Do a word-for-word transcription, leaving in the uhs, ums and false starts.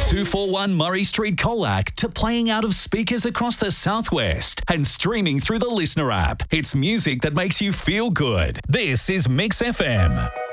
two forty-one Murray Street, Colac to playing out of speakers across the southwest and streaming through the Listener app. It's music that makes you feel good. This is Mix F M.